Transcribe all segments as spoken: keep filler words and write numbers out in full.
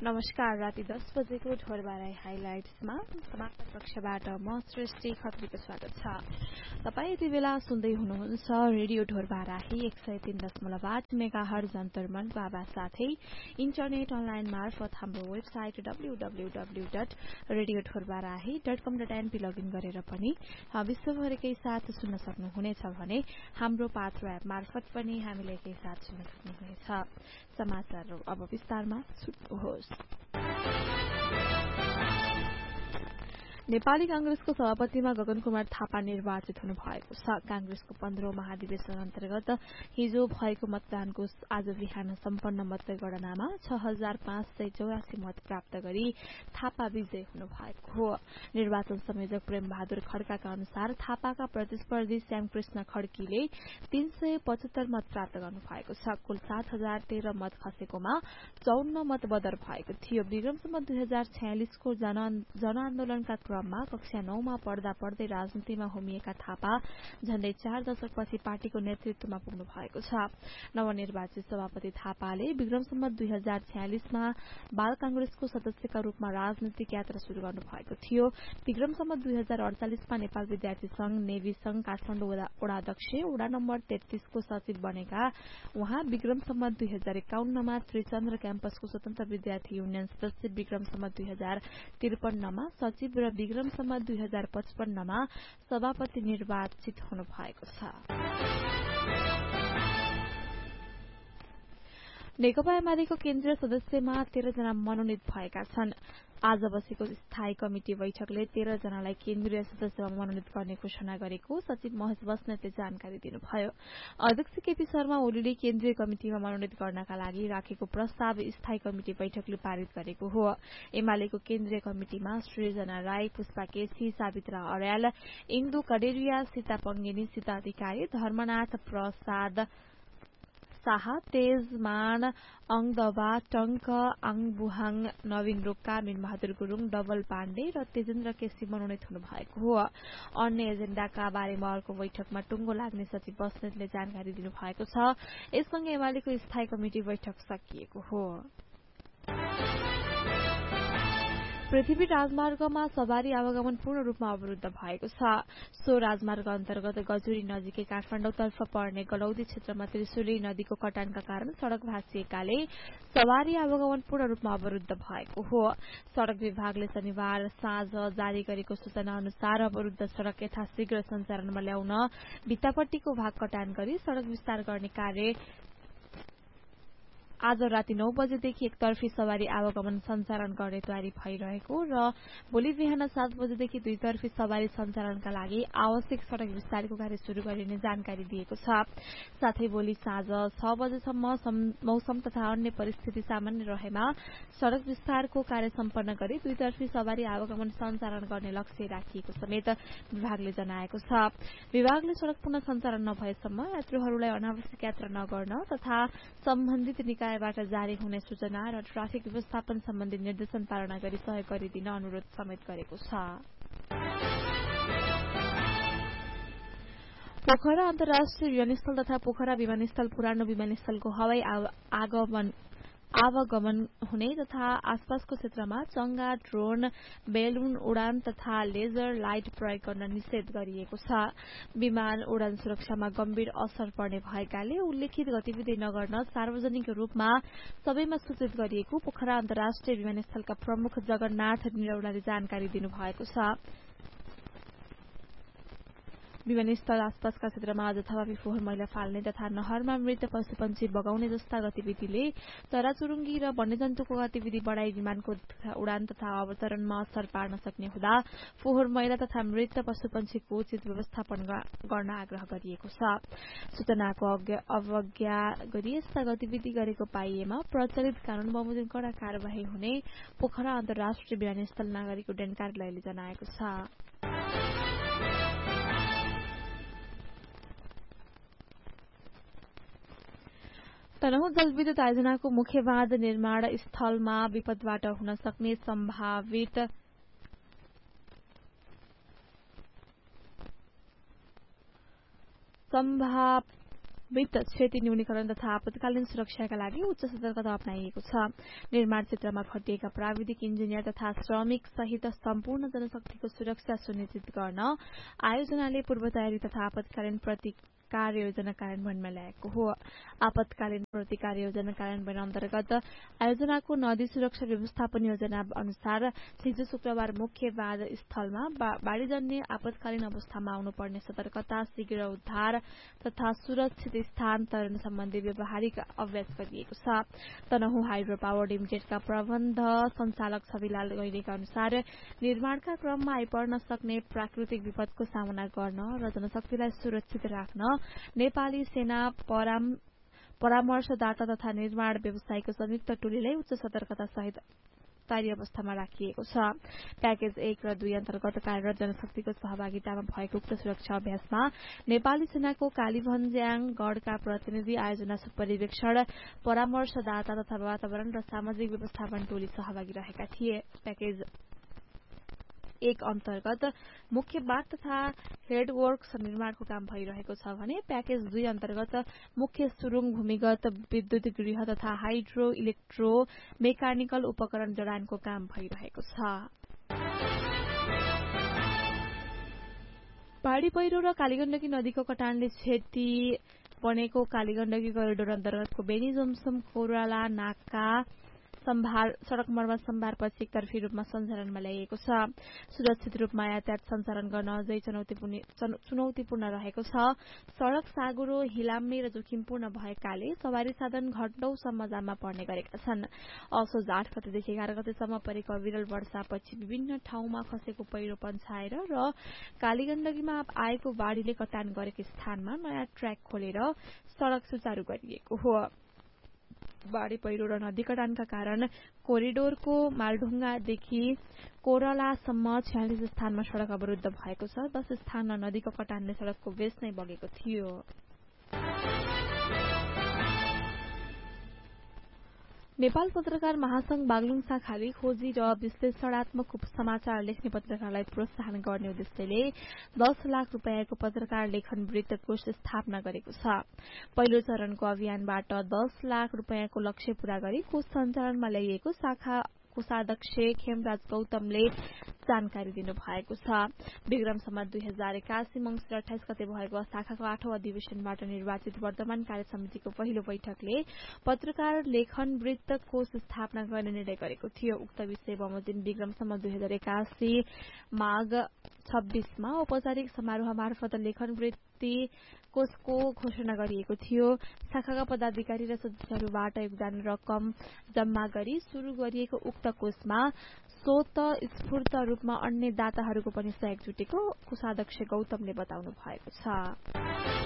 नमस्कार, राति दस बजेको ढोरबाराई हाइलाइट्समा समाचार कक्षबाट म सृष्टि खत्रीको स्वागत छ। तपाई यति बेला सुन्दै हुनुहुन्छ रेडियो ढोरबाराही एक सय तीन दशमलव आठ मेगाहर्ज अन्तर्मनको आवाज साथै इन्टरनेट अनलाइन मार्फत हाम्रो website W W W dot radio Dhorbarahi dot कम डट एनपी लगइन गरेर पनि विश्वभरिकै साथ सुन्न सक्नुहुनेछ भने हाम्रो पात्रो एप मार्फत पनि हामीले एकै साथ सुन्न सक्नुहुनेछ। समाचार अब विस्तारमा सुन्नुहोस्। नेपाली कांग्रेसको सभापतिमा गगन कुमार थापा निर्वाचित हुनु भएको छ। कांग्रेसको पन्ध्रौं महाधिवेशन अन्तर्गत हिजो भएको मतदानको आज बिहान सम्पन्न मतगणनामा छ हजार पाँच सय चौरासी मत प्राप्त गरी थापा विजयी हुनु भएको हो। निर्वाचन संयोजक प्रेम बहादुर खड्काका अनुसार थापाका प्रतिस्पर्धी श्यामकृष्ण खड्कीले तीन सय पचहत्तर मत प्राप्त गर्नु भएको छ। कुल सात हजार तेह्र मत खसेकोमा चौन्न मत बदर भएको थियो। विक्रमसम्म दुई हजार छयालिसको जनआन्दोलनका क्रममा कक्षा नौमा पढ्दा पढ्दै राजनीतिमा होमिएका थापा झण्डै चार दशकपछि पार्टीको नेतृत्वमा पुग्नु भएको छ। नवनिर्वाचित सभापति थापाले विक्रमसम्म दुई हजार छयालिसमा बाल कांग्रेसको सदस्यका रूपमा राजनीतिक यात्रा शुरू गर्नु भएको थियो। विक्रमसम्म दुई हजार अडचालिसमा नेपाल विद्यार्थी संघ नेवी संघ काठमाडौँ वडाध्यक्ष वडा नम्बर तेत्तीसको सचिव बनेका उहाँ विक्रमसम्म दुई हजार एकाउन्नमा त्रिचन्द्र क्याम्पसको स्वतन्त्र विद्यार्थी युनियन सदस्य, विक्रमसम्म दुई हजार त्रिपन्नमा सचिव र विक्रमसम्म दुई हजार पचपन्नमा सभापति निर्वाचित हुनु भएको छ। नेकपा एमालेको केन्द्रीय सदस्यमा तेह्र जना मनोनित भएका छन्। आज बसेको स्थायी कमिटि बैठकले तेह्र जनालाई केन्द्रीय सदस्यमा मनोनित गर्ने घोषणा गरेको सचिव महेश बस्नेतले जानकारी दिनुभयो। अध्यक्ष केपी शर्मा ओलीले केन्द्रीय कमिटिमा मनोनित गर्नका लागि राखेको प्रस्ताव स्थायी कमिटि बैठकले पारित गरेको हो। एमालेको केन्द्रीय कमिटिमा सृजना राई, पुष्पा केसी, सावित्रा अर्याल, इन्दु कडेरिया, सीता पंगेनी, सीता अधिकारी, धर्मनाथ प्रसाद शाह, तेजमान, अंगदबा, टंक, आङबुहाङ, नवीन रोक्का, मीनबहादुर गुरूङ, डबल पाण्डे र तेजेन्द्र केसी मनोनित हुनु भएको हो। अन्य एजेण्डाका बारेमा अर्को बैठकमा टुंगो लाग्ने सचिव बस्नेतले जानकारी दिनुभएको छ। यससँगै एमालेको स्थायी कमिटि बैठक सकिएको हो। पृथ्वी राजमार्गमा सवारी आवागमन पूर्ण रूपमा अवरूद्ध भएको छ। सो राजमार्ग अन्तर्गत गजुरी नजिकै काठमाडौँतर्फ पर्ने गलौदी क्षेत्रमा त्रिशुली नदीको कटानका कारण सड़क भाँचिएकाले सवारी आवागमन पूर्ण रूपमा अवरूद्ध भएको हो। सड़क विभागले शनिबार साँझ जारी गरेको सूचना अनुसार अवरूद्ध सड़क यथाशीघ्र सञ्चालनमा ल्याउन भित्तापट्टिको भाग कटान गरी सड़क विस्तार गर्ने कार्य आज राति नौ बजेदेखि एकतर्फी सवारी आवागमन सञ्चालन गर्ने तयारी भइरहेको र भोलि बिहान सात बजेदेखि दुईतर्फी सवारी सञ्चालनका लागि आवश्यक सड़क विस्तारको कार्य शुरू गरिने जानकारी दिएको छ। साथै भोलि साँझ छ बजेसम्म मौसम तथा अन्य परिस्थिति सामान्य रहेमा सड़क विस्तारको कार्य सम्पन्न गरी दुईतर्फी सवारी आवागमन सञ्चालन गर्ने लक्ष्य राखिएको समेत विभागले जनाएको छ। विभागले सड़क पुनः सञ्चालन नभएसम्म यात्रुहरूलाई अनावश्यक यात्रा नगर्न तथा सम्बन्धित निकाय बाट जारी हुने सूचना र ट्राफिक व्यवस्थापन सम्बन्धी निर्देशन पालना गरी सहयोग गरिदिन अनुरोध समेत गरेको छ। पोखरा अन्तर्राष्ट्रिय विमानस्थल तथा पोखरा विमानस्थल पुरानो विमानस्थलको हवाई आगमन आवागमन हुने तथा आसपासको क्षेत्रमा चंगा, ड्रोन, बेलुन उडान तथा लेजर लाइट प्रयोग गर्न निषेध गरिएको छ। विमान उडान सुरक्षामा गम्भीर असर पर्ने भएकाले उल्लेखित गतिविधि नगर्न सार्वजनिक रूपमा सबैमा सूचित गरिएको पोखरा अन्तर्राष्ट्रिय विमानस्थलका प्रमुख जगन्नाथ निरौलाले जानकारी दिनुभएको छ। विमानस्थल आसपासका क्षेत्रमा अजथाभावी फोहोर मैला फाल्ने तथा नहरमा मृत पशुपन्छी बगाउने जस्ता गतिविधिले चराचुरुङ्गी र वन्यजन्तुको गतिविधि बढ़ाई विमानको उडान तथा अवतरणमा असर पार्न सक्ने हुँदा फोहोर मैला तथा मृत पशुपन्छीको उचित व्यवस्थापन गर्न आग्रह गरिएको छ। सूचनाको अवज्ञा गरी यस्ता गतिविधि गरेको पाइएमा प्रचलित कानून बमोजिम कड़ा कार्यवाही हुने पोखरा अन्तर्राष्ट्रिय विमानस्थल नागरिक उड्डयन कार्यालयले जनाएको छ। तनहुँ जलविद्युत आयोजनाको मुख्य बाँध निर्माण स्थलमा विपदबाट हुन सक्ने सम्भावित सम्भाव वित्त क्षति न्यूनीकरण तथा आपतकालीन सुरक्षाका लागि उच्च सतर्कता अपनाइएको छ। निर्माण क्षेत्रमा खटिएका प्राविधिक इन्जिनियर तथा श्रमिक सहित सम्पूर्ण जनशक्तिको सुरक्षा सुनिश्चित गर्न आयोजनाले पूर्व तयारी तथा आपतकालीन प्रति कार्ययोजना कार्यान्वयनमा ल्याएको हो। आपतकालीन प्रतिकार योजना कार्यान्वयन अन्तर्गत आयोजनाको नदी सुरक्षा व्यवस्थापन योजना अनुसार हिजो शुक्रबार मुख्य बाँध स्थलमा बाढ़ीजन्य आपतकालीन अवस्थामा आउनुपर्ने सतर्कता, शीघ्र उद्धार तथा सुरक्षित स्थानान्तरण सम्बन्धी व्यावहारिक अभ्यास गरिएको छ। तनहुँ हाइड्रो पावर लिमिटेडका प्रबन्ध संचालक छविलाल गैरेका अनुसार निर्माणका क्रममा आइपर्न सक्ने प्राकृतिक विपदको सामना गर्न र जनशक्तिलाई सुरक्षित राख्न नेपाली सेना पराम परामर्शदाता तथा निर्माण व्यवसायको संयुक्त टोलीलाई उच्च सतर्कता सहित तयारी अवस्थामा राखिएको छ। प्याकेज एक र दुई अन्तर्गत कार्यरत जनशक्तिको सहभागितामा भएको उक्त सुरक्षा अभ्यासमा नेपाली सेनाको कालीभन्ज्याङ गढ़का प्रतिनिधि, आयोजना पर्यवेक्षण, परामर्शदाता तथा वातावरण र सामाजिक व्यवस्थापन टोली सहभागी रहेका थिए। प्याकेज एक अन्तर्गत मुख्य बाँध तथा हेडवर्क्स निर्माणको काम भइरहेको छ भने प्याकेज दुई अन्तर्गत मुख्य सुरुङ, भूमिगत विद्युत गृह तथा हाइड्रो इलेक्ट्रो मेकानिकल उपकरण जडानको काम भइरहेको छ। बाढ़ी पहिरो र कालीगण्डकी नदीको कटानले क्षति बनेको कालीगण्डकी करिडोर अन्तर्गतको बेनी जोमसोम कोराला नाका सम्भार सड़क मर्मत सम्भारपछि एकतर्फी रूपमा सञ्चालनमा ल्याइएको छ। सुरक्षित रूपमा यातायात सञ्चालन गर्न अझै चुनौतीपूर्ण रहेको छ। सड़क साँगुरो, हिलाम्ने र जोखिमपूर्ण भएकाले सवारी साधन घण्टौंसम्म जाममा पर्ने गरेका छन्। असोज आठ गतेदेखि एघार गतेसम्म परेको अविरल वर्षापछि विभिन्न ठाउँमा खसेको पहिरो पन्छाएर र कालीगण्डकीमा आएको बाढ़ीले कटान गरेको स्थानमा नयाँ ट्र्याक खोलेर सड़क सुचारू गरिएको हो। बाढ़ी पहिरो र नदी कटानका कारण कोरिडोरको मालढुङ्गादेखि कोरलासम्म छयालिस स्थानमा सड़क अवरूद्ध भएको छ। दश स्थानमा नदीको कटानले सड़कको बेस नै बगेको थियो। नेपाल पत्रकार महासंघ बागलुङ शाखाले खोजी र विश्लेषणात्मक समाचार लेख्ने पत्रकारलाई प्रोत्साहन गर्ने उद्देश्यले दस लाख रूपियाँको पत्रकार लेखन वृत्त कोष स्थापना गरेको छ। पहिलो चरणको अभियानबाट दस लाख रूपियाँको लक्ष्य पूरा गरी कोष सञ्चालनमा ल्याइएको शाखा कोषाध्यक्ष खेमराज गौतमले जानकारी दिनु भएको छ। विक्रम सम्मत दुई हजार एकासी मंसिर अठाइस गते भएको शाखाको आठौं अधिवेशनबाट निर्वाचित वर्तमान कार्य समितिको पहिलो बैठकले पत्रकार लेखन वृत्त कोष स्थापना गर्ने निर्णय गरेको थियो। उक्त विषय बमोजिम विक्रम सम्मत दुई हजार एकासी माघ छब्बीसमा औपचारिक समारोह मार्फत लेखन वृत्ति कोषको घोषणा गरिएको थियो। शाखाका पदाधिकारी र सदस्यहरूबाट योगदान रकम जम्मा गरी शुरू गरिएको उक्त कोषमा स्वतस्फूर्त रूपमा अन्य दाताहरूको पनि सहयोग जुटेको कोषाध्यक्ष गौतमले बताउनु भएको छ।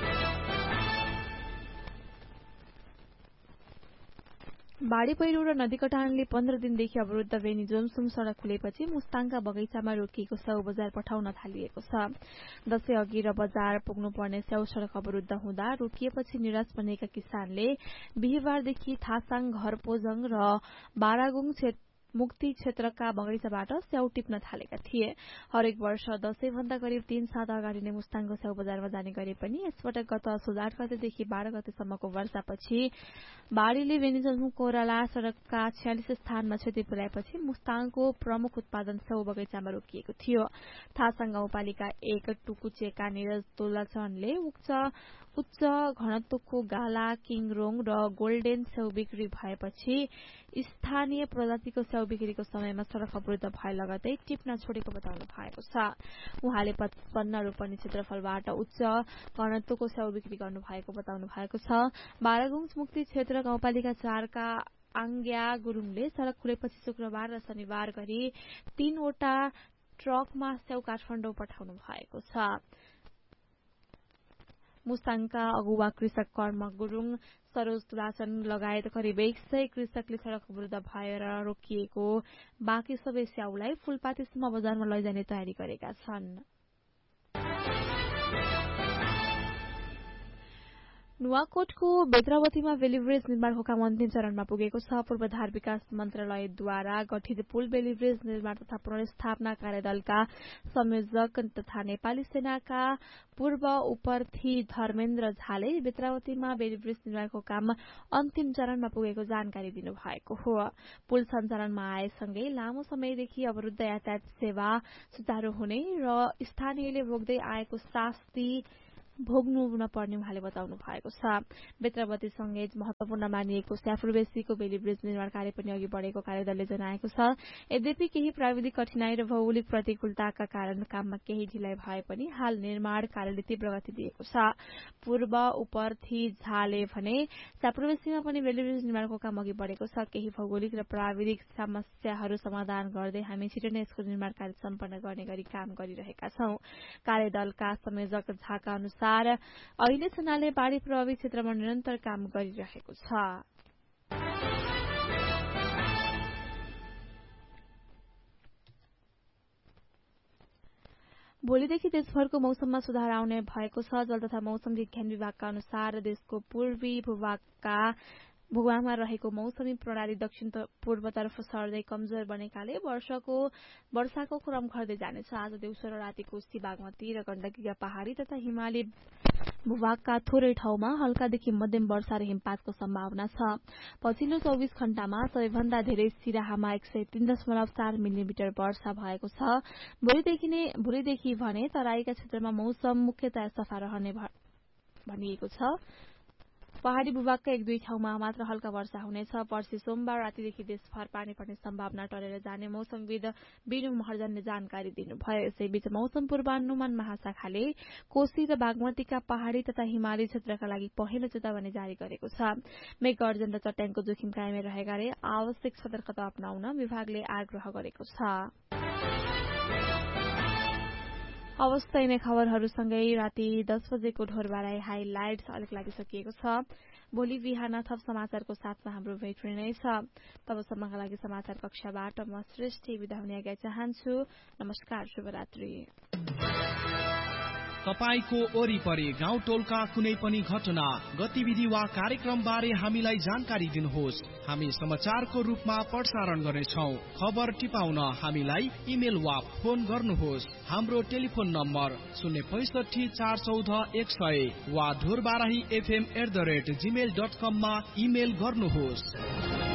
बाढ़ी पहिरो र नदी कटानले पन्ध्र दिनदेखि अवरूद्ध बेनी जोमसोम सड़क खुलेपछि मुस्ताङका बगैंचामा रोकिएको स्याउ बजार पठाउन थालिएको छ। दशैं अघि र बजार पुग्नुपर्ने स्याउ सड़क अवरूद्ध हुँदा रोकिएपछि निराश बनेका किसानले बिहिबारदेखि थासाङ, घरपोजङ र बारागुङ मुक्ति क्षेत्रका बगैंचाबाट स्याउ टिप्न थालेका थिए। हरेक वर्ष दशैं भन्दा करिब तीन सात अगाडि नै मुस्ताङको स्याउ बजारमा जाने गरे पनि यसपटक गत असोज आठ गतेदेखि बाह्र गतेसम्मको वर्षापछि बाढ़ीले बेनीजोमसोम कोराला सड़कका छयालिस स्थानमा क्षति पुर्याएपछि मुस्ताङको प्रमुख उत्पादन स्याउ बगैंचामा रोकिएको थियो। थासाङ गाउँपालिका एक टुकुचेका निरज तोलाचनले उच्च घनत्वको गाला, किङरोङ र गोल्डेन स्याउ बिक्री भएपछि स्थानीय प्रजातिको स्याउ बिक्रीको समयमा सड़क अवरूद्ध भए लगतै टिप्न छोडेको बताउनु भएको छ। उहाँले पचपन्न रोपनी क्षेत्रफलबाट उच्च घनत्वको स्याउ बिक्री गर्नु भएको बताउनु भएको छ। बारागुङ मुक्ति क्षेत्र गाउँपालिका चारका आङ्ग्या गुरूङले सड़क खुलेपछि शुक्रबार र शनिबार गरी तीनवटा ट्रकमा स्याउ काठमाडौँ पठाउनु भएको छ। मुस्ताङका अगुवा कृषक कर्म गुरूङ, सरोज तुलाचन लगायत करिब एक सय कृषकले सड़क अवरूद्ध भएर रोकिएको बाँकी सबै स्याउलाई फूलपातीसम्म बजारमा लैजाने तयारी गरेका छन्। नुवाकोटको बेद्रावतीमा बेली ब्रिज निर्माणको काम अन्तिम चरणमा पुगेको छ। पूर्वाधार विकास मन्त्रालयद्वारा गठित पुल बेली ब्रिज निर्माण तथा पुनर्स्थापना कार्यदलका संयोजक तथा नेपाली सेनाका पूर्व उपर्थी धर्मेन्द्र झाले बेद्रावतीमा बेली ब्रिज निर्माणको काम अन्तिम चरणमा पुगेको जानकारी दिनुभएको हो। पुल सञ्चालनमा आएसँगै लामो समयदेखि अवरुद्ध यातायात सेवा सुचारू हुने र स्थानीयले भोग्दै आएको शास्ति भोग्नु नपर्ने उहाँले बताउनु भएको छ। बेद्रावतीसँगै महत्वपूर्ण मानिएको स्याफुरबेसीको बेली ब्रिज निर्माण कार्य पनि अघि बढेको कार्यदलले जनाएको छ। यद्यपि केही प्राविधिक कठिनाई र भौगोलिक प्रतिकूलताका कारण काममा केही ढिलाइ भए पनि हाल निर्माण कार्यले तीव्र गति दिएको छ। पूर्व उपर्थी झाले भने स्याफुरबेसीमा पनि बेली ब्रिज निर्माणको काम अघि बढेको छ। केही भौगोलिक र प्राविधिक समस्याहरू समाधान गर्दै हामी छिटो नै यसको निर्माण कार्य सम्पन्न गर्ने गरी काम गरिरहेका छौं। कार्यदलका संयोजक झाका अनुसार अहिले सेनाले बाढ़ी प्रभावित क्षेत्रमा निरन्तर काम गरिरहेको छ। भोलिदेखि देशभरको मौसममा सुधार आउने भएको छ। जल तथा मौसम विज्ञान विभागका अनुसार देशको पूर्वी भूभागका भूभागमा रहेको मौसमी प्रणाली दक्षिण पूर्वतर्फ सर्दै कमजोर बनेकाले वर्षाको वर्षाको क्रम घट्दै जानेछ। आज दिउँसो र राति कोशी बागमती र गण्डकीका पहाड़ी तथा हिमाली भूभागका थोरै ठाउँमा हल्कादेखि मध्यम वर्षा र हिमपातको सम्भावना छ। पछिल्लो चौबीस घण्टामा सबैभन्दा धेरै सिराहामा एक सय तीन दशमलव चार मिलिमिटर वर्षा भएको छ। भोलिदेखि नै भोलिदेखि भने तराईका क्षेत्रमा मौसम मुख्यतया सफा रहने भनिएको छ। पहाड़ी भूभागका एक दुई ठाउँमा मात्र हल्का वर्षा हुनेछ। पर्सि सोमबार रातिदेखि देशभर पानी पर्ने सम्भावना टलेर जाने मौसमविद बिनु महर्जनले जानकारी दिनुभयो। यसैबीच मौसम पूर्वानुमान महाशाखाले कोशी र बागमतीका पहाड़ी तथा हिमाली क्षेत्रका लागि पहिलो चेतावनी जारी गरेको छ। मेघगर्जन र चट्याङको जोखिम कायमै रहेकाले आवश्यक सतर्कता अपनाउन विभागले आग्रह गरेको छ। अवस्था यिनै खबरहरूसँगै राति दस बजेको ढोरबाराई हाइलाइट्स अलिक लागिसकिएको छ। भोलि बिहान थप समाचारको साथमा हाम्रो भेट हुने छ। तबसम्मका लागि समाचार कक्षाबाट म श्रेष्ठी बिदा हुने आज्ञा चाहन्छु। नमस्कार, शुभरात्रि। तपाईको वरिपरि गाउँ टोलका कुनै पनि घटना गतिविधि वा कार्यक्रम बारे हामीलाई जानकारी दिनुहोस्। हामी समाचारको रूपमा प्रसारण गर्नेछौं। खबर टिपाउन हामीलाई इमेल वा फोन गर्नुहोस्। हाम्रो टेलिफोन नम्बर शून्य पैसठी चार चौध एक सय वा Dhorbarahi FM at the rate Gmail dot कम मा इमेल गर्नुहोस्।